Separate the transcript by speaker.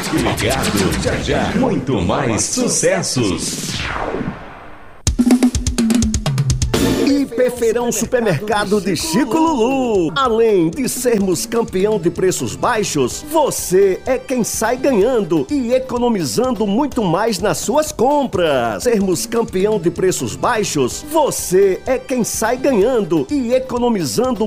Speaker 1: Fique ligado, já já, muito mais sucessos.
Speaker 2: Feirão Supermercado de Chico Lulu. Além de sermos campeão de preços baixos, você é quem sai ganhando e economizando muito mais nas suas compras. Sermos campeão de preços baixos, você é quem sai ganhando e economizando